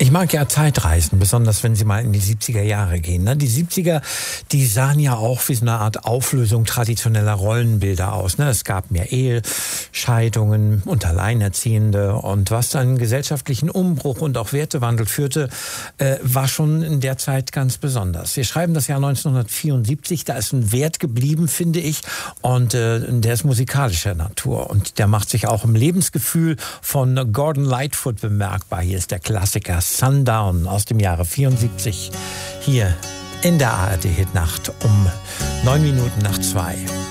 Ich mag ja Zeitreisen, besonders wenn Sie mal in die 70er Jahre gehen. Die 70er, die sahen ja auch wie so eine Art Auflösung traditioneller Rollenbilder aus. Es gab mehr Ehescheidungen und Alleinerziehende. Und was dann gesellschaftlichen Umbruch und auch Wertewandel führte, war schon in der Zeit ganz besonders. Wir schreiben das Jahr 1974, da ist ein Wert geblieben, finde ich. Und der ist musikalischer Natur. Und der macht sich auch im Lebensgefühl von Gordon Lightfoot bemerkbar. Hier ist der Klassiker Sundown aus dem Jahre 74 hier in der ARD Hitnacht um 9 Minuten nach 2.